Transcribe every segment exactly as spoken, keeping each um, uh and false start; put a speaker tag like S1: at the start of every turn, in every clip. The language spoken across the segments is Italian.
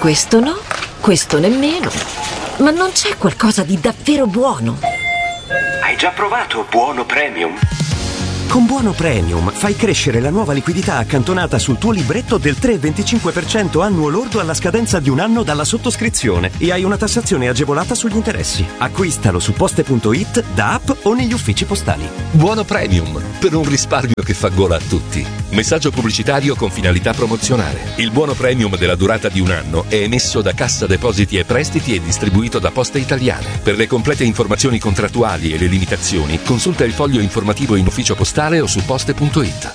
S1: Questo no, questo nemmeno. Ma non c'è qualcosa di davvero buono?
S2: Hai già provato Buono Premium?
S3: Con Buono Premium fai crescere la nuova liquidità accantonata sul tuo libretto del tre virgola venticinque per cento annuo lordo alla scadenza di un anno dalla sottoscrizione e hai una tassazione agevolata sugli interessi. Acquistalo su poste punto it, da app o negli uffici postali.
S4: Buono Premium, per un risparmio che fa gola a tutti. Messaggio pubblicitario con finalità promozionale. Il Buono Premium della durata di un anno è emesso da Cassa Depositi e Prestiti e distribuito da Poste Italiane. Per le complete informazioni contrattuali e le limitazioni, consulta il foglio informativo in ufficio postale o su poste punto it.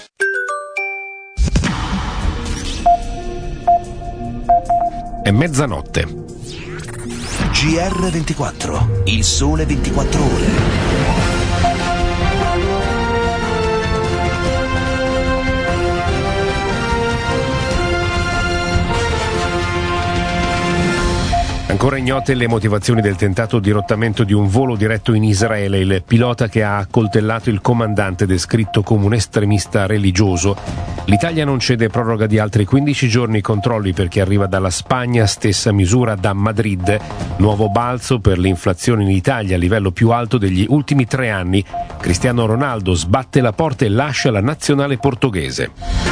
S5: È mezzanotte.
S6: G R ventiquattro, il sole ventiquattro ore.
S5: Ancora ignote le motivazioni del tentato dirottamento di un volo diretto in Israele. Il pilota che ha accoltellato il comandante descritto come un estremista religioso. L'Italia non cede proroga di altri quindici giorni i controlli per chi arriva dalla Spagna, stessa misura da Madrid. Nuovo balzo per l'inflazione in Italia a livello più alto degli ultimi tre anni. Cristiano Ronaldo sbatte la porta e lascia la nazionale portoghese.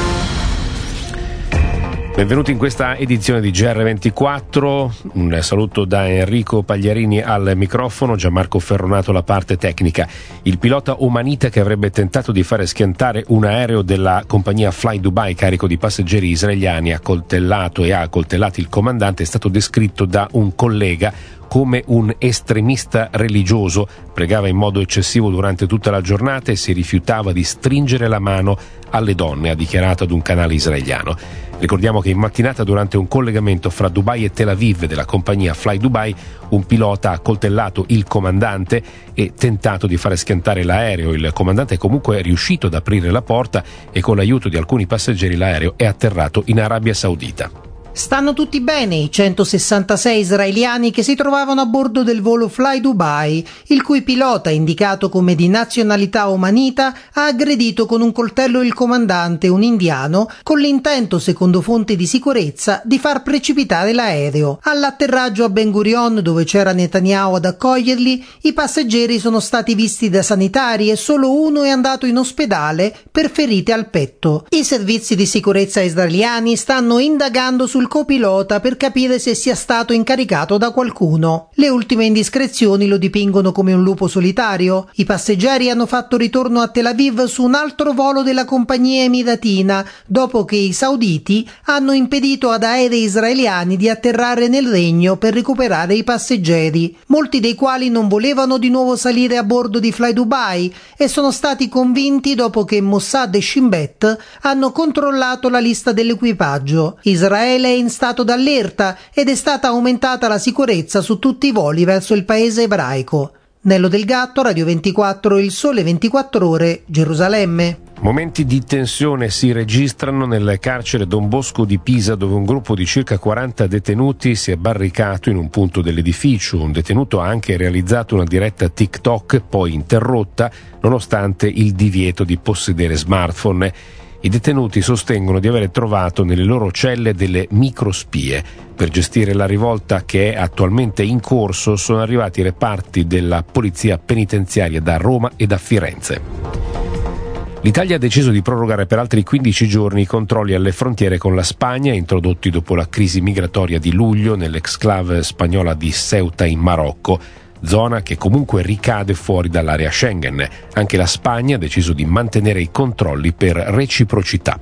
S5: Benvenuti in questa edizione di G R ventiquattro, un saluto da Enrico Pagliarini al microfono, Gianmarco Ferronato la parte tecnica. Il pilota omanita che avrebbe tentato di fare schiantare un aereo della compagnia Fly Dubai carico di passeggeri israeliani, accoltellato e ha accoltellato il comandante, è stato descritto da un collega come un estremista religioso. Pregava in modo eccessivo durante tutta la giornata e si rifiutava di stringere la mano alle donne, ha dichiarato ad un canale israeliano. Ricordiamo che in mattinata, durante un collegamento fra Dubai e Tel Aviv della compagnia Fly Dubai, un pilota ha accoltellato il comandante e tentato di fare schiantare l'aereo. Il comandante è comunque riuscito ad aprire la porta e con l'aiuto di alcuni passeggeri l'aereo è atterrato in Arabia Saudita.
S7: Stanno tutti bene i centosessantasei israeliani che si trovavano a bordo del volo Fly Dubai, il cui pilota, indicato come di nazionalità omanita, ha aggredito con un coltello il comandante, un indiano, con l'intento, secondo fonti di sicurezza, di far precipitare l'aereo. All'atterraggio a Ben Gurion, dove c'era Netanyahu ad accoglierli, i passeggeri sono stati visti da sanitari e solo uno è andato in ospedale per ferite al petto. I servizi di sicurezza israeliani stanno indagando sul copilota per capire se sia stato incaricato da qualcuno. Le ultime indiscrezioni lo dipingono come un lupo solitario. I passeggeri hanno fatto ritorno a Tel Aviv su un altro volo della compagnia emiratina, dopo che i sauditi hanno impedito ad aerei israeliani di atterrare nel regno per recuperare i passeggeri, molti dei quali non volevano di nuovo salire a bordo di Fly Dubai e sono stati convinti dopo che Mossad e Shin Bet hanno controllato la lista dell'equipaggio. Israele è in stato d'allerta ed è stata aumentata la sicurezza su tutti i voli verso il paese ebraico. Nello Del Gatto, Radio ventiquattro, il sole ventiquattro ore, Gerusalemme.
S5: Momenti di tensione si registrano nel carcere Don Bosco di Pisa, dove un gruppo di circa quaranta detenuti si è barricato in un punto dell'edificio. Un detenuto ha anche realizzato una diretta TikTok, poi interrotta, nonostante il divieto di possedere smartphone. I detenuti sostengono di aver trovato nelle loro celle delle microspie. Per gestire la rivolta che è attualmente in corso sono arrivati reparti della polizia penitenziaria da Roma e da Firenze. L'Italia ha deciso di prorogare per altri quindici giorni i controlli alle frontiere con la Spagna, introdotti dopo la crisi migratoria di luglio nell'exclave spagnola di Ceuta in Marocco, zona che comunque ricade fuori dall'area Schengen. Anche la Spagna ha deciso di mantenere i controlli per reciprocità.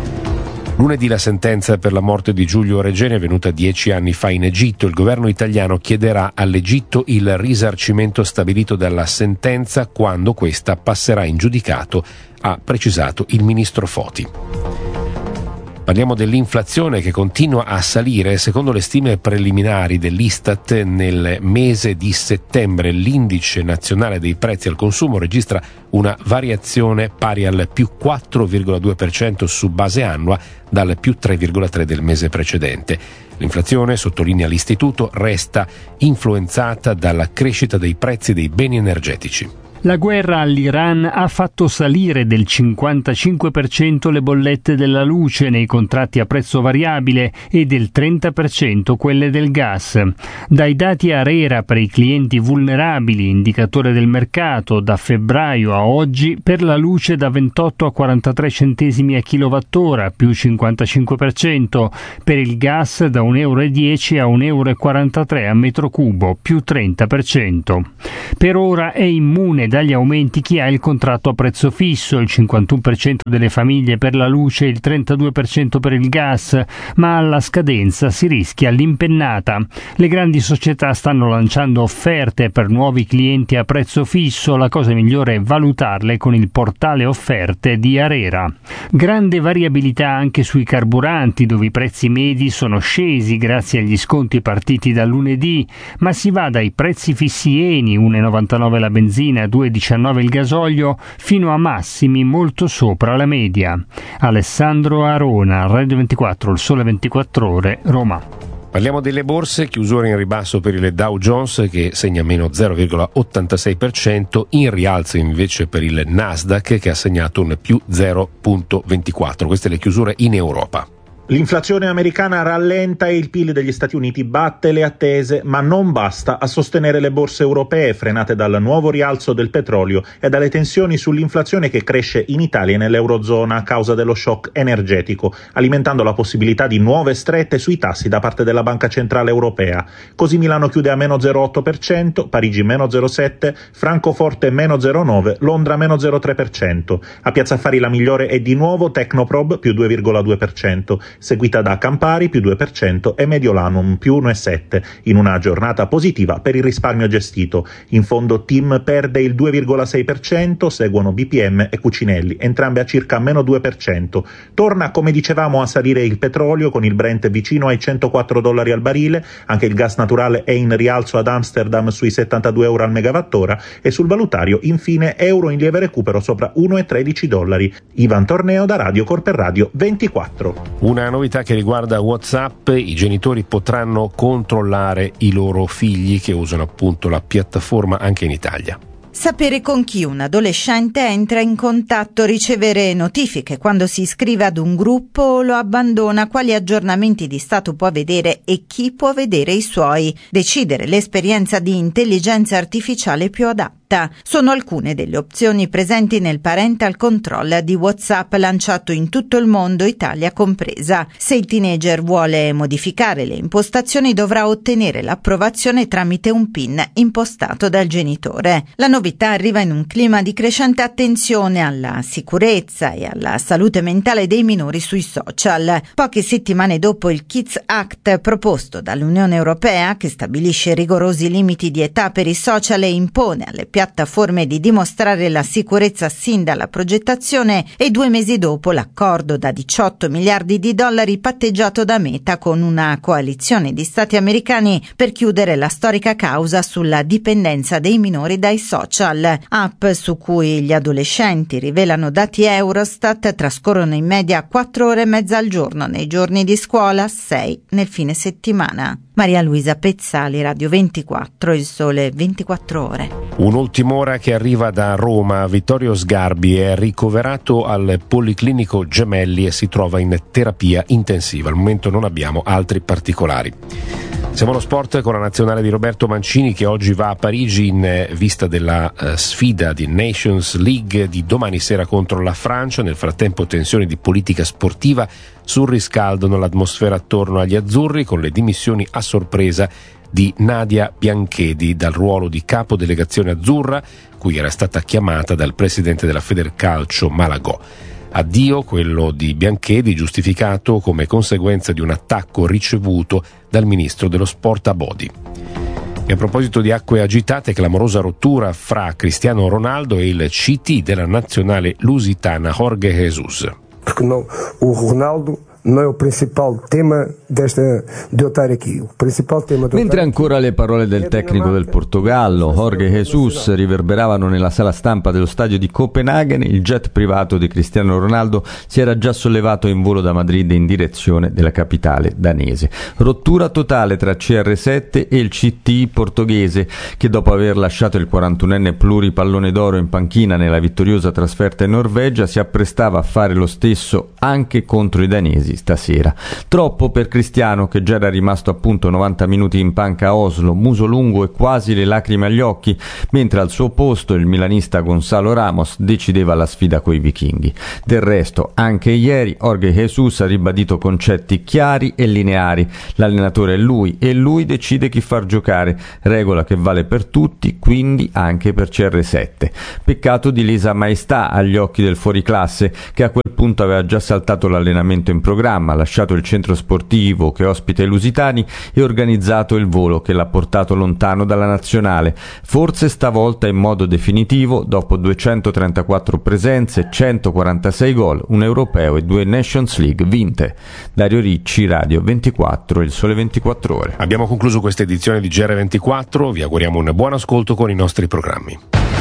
S5: Lunedì la sentenza per la morte di Giulio Regeni è venuta dieci anni fa in Egitto. Il governo italiano chiederà all'Egitto il risarcimento stabilito dalla sentenza quando questa passerà in giudicato, ha precisato il ministro Foti. Parliamo dell'inflazione che continua a salire. Secondo le stime preliminari dell'Istat, nel mese di settembre l'indice nazionale dei prezzi al consumo registra una variazione pari al più quattro virgola due per cento su base annua dal più tre virgola tre per cento del mese precedente. L'inflazione, sottolinea l'istituto, resta influenzata dalla crescita dei prezzi dei beni energetici.
S8: La guerra all'Iran ha fatto salire del cinquantacinque per cento le bollette della luce nei contratti a prezzo variabile e del trenta per cento quelle del gas. Dai dati ARERA per i clienti vulnerabili, indicatore del mercato, da febbraio a oggi per la luce da ventotto a quarantatré centesimi a kilowattora, più cinquantacinque per cento, per il gas da un euro e dieci a un euro e quarantatré a metro cubo, più trenta per cento. Per ora è immune dagli aumenti chi ha il contratto a prezzo fisso, il cinquantuno per cento delle famiglie per la luce e il trentadue per cento per il gas, ma alla scadenza si rischia l'impennata. Le grandi società stanno lanciando offerte per nuovi clienti a prezzo fisso, la cosa migliore è valutarle con il portale offerte di ARERA. Grande variabilità anche sui carburanti, dove i prezzi medi sono scesi grazie agli sconti partiti da lunedì, ma si va dai prezzi fissi Eni, uno virgola novantanove la benzina, due virgola diciannove il gasolio, fino a massimi molto sopra la media. Alessandro Arona, Radio ventiquattro, il Sole ventiquattro Ore, Roma.
S5: Parliamo delle borse, chiusura in ribasso per il Dow Jones che segna meno zero virgola ottantasei per cento, in rialzo invece per il Nasdaq che ha segnato un più zero virgola ventiquattro. Queste le chiusure in Europa.
S9: L'inflazione americana rallenta e il P I L degli Stati Uniti batte le attese, ma non basta a sostenere le borse europee frenate dal nuovo rialzo del petrolio e dalle tensioni sull'inflazione che cresce in Italia e nell'Eurozona a causa dello shock energetico, alimentando la possibilità di nuove strette sui tassi da parte della Banca Centrale Europea. Così Milano chiude a meno zero virgola otto per cento, Parigi meno zero virgola sette per cento, Francoforte meno zero virgola nove per cento, Londra meno zero virgola tre per cento. A Piazza Affari la migliore è di nuovo Tecnoprob più due virgola due per cento. Seguita da Campari più due per cento e Mediolanum più uno virgola sette per cento, in una giornata positiva per il risparmio gestito. In fondo TIM perde il due virgola sei per cento, seguono B P M e Cucinelli, entrambe a circa meno due per cento. Torna, come dicevamo, a salire il petrolio con il Brent vicino ai centoquattro dollari al barile, anche il gas naturale è in rialzo ad Amsterdam sui settantadue euro al megawattora e sul valutario infine euro in lieve recupero sopra uno virgola tredici dollari. Ivan Torneo da Radio Corper Radio ventiquattro.
S5: Una novità che riguarda WhatsApp: i genitori potranno controllare i loro figli che usano appunto la piattaforma anche in Italia.
S10: Sapere con chi un adolescente entra in contatto, ricevere notifiche quando si iscrive ad un gruppo o lo abbandona, quali aggiornamenti di stato può vedere e chi può vedere i suoi, decidere l'esperienza di intelligenza artificiale più adatta. Sono alcune delle opzioni presenti nel Parental Control di WhatsApp lanciato in tutto il mondo, Italia compresa. Se il teenager vuole modificare le impostazioni dovrà ottenere l'approvazione tramite un PIN impostato dal genitore. La novità arriva in un clima di crescente attenzione alla sicurezza e alla salute mentale dei minori sui social. Poche settimane dopo il Kids Act proposto dall'Unione Europea, che stabilisce rigorosi limiti di età per i social e impone alle piattaforme di dimostrare la sicurezza sin dalla progettazione, e due mesi dopo l'accordo da diciotto miliardi di dollari patteggiato da Meta con una coalizione di stati americani per chiudere la storica causa sulla dipendenza dei minori dai social. App su cui gli adolescenti, rivelano dati Eurostat, trascorrono in media quattro ore e mezza al giorno nei giorni di scuola, sei nel fine settimana. Maria Luisa Pezzali, Radio ventiquattro, Il Sole ventiquattro Ore.
S5: Un'ultima ora che arriva da Roma. Vittorio Sgarbi è ricoverato al Policlinico Gemelli e si trova in terapia intensiva. Al momento non abbiamo altri particolari. Siamo allo sport con la nazionale di Roberto Mancini, che oggi va a Parigi in vista della uh, sfida di Nations League di domani sera contro la Francia. Nel frattempo tensioni di politica sportiva surriscaldano l'atmosfera attorno agli azzurri, con le dimissioni a sorpresa di Nadia Bianchedi dal ruolo di capo delegazione azzurra, cui era stata chiamata dal presidente della Federcalcio Malagò. Addio quello di Bianchedi, giustificato come conseguenza di un attacco ricevuto dal ministro dello sport Abodi. E a proposito di acque agitate, clamorosa rottura fra Cristiano Ronaldo e il C T della nazionale lusitana Jorge Jesus.
S11: Porque não, o Ronaldo não é o principal tema desta, de eu estar aqui. O principal tema de
S12: Mentre ancora le parole del tecnico del Portogallo, Jorge Jesus, riverberavano nella sala stampa dello stadio di Copenaghen, il jet privato di Cristiano Ronaldo si era già sollevato in volo da Madrid in direzione della capitale danese. Rottura totale tra C R sette e il C T I portoghese, che dopo aver lasciato il quarantunenne pluripallone d'oro in panchina nella vittoriosa trasferta in Norvegia si apprestava a fare lo stesso anche contro i danesi stasera. Troppo per Cristiano, che già era rimasto appunto novanta minuti in panca a Oslo, muso lungo e quasi le lacrime agli occhi, mentre al suo posto il milanista Gonzalo Ramos decideva la sfida coi vichinghi. Del resto, anche ieri Jorge Jesus ha ribadito concetti chiari e lineari. L'allenatore è lui e lui decide chi far giocare, regola che vale per tutti, quindi anche per C R sette. Peccato di lesa maestà agli occhi del fuoriclasse, che a quel punto aveva già saltato l'allenamento in programma, lasciato il centro sportivo che ospita i lusitani e organizzato il volo che l'ha portato lontano dalla nazionale, forse stavolta in modo definitivo dopo duecentotrentaquattro presenze, centoquarantasei gol, un europeo e due Nations League vinte. Dario Ricci, Radio ventiquattro, Il Sole ventiquattro Ore.
S5: Abbiamo concluso questa edizione di G R ventiquattro, vi auguriamo un buon ascolto con i nostri programmi.